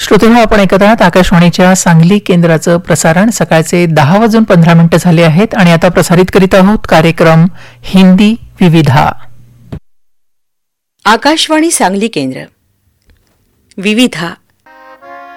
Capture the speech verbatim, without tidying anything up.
श्रोतेहो, आपण ऐकत आहात आकाशवाणीच्या सांगली केंद्राचं प्रसारण. सकाळचे दहा वाजून पंधरा मिनिटं झाले आहेत आणि आता प्रसारित करीत आहोत कार्यक्रम हिंदी विविधा. आकाशवाणी सांगली केंद्र विविधा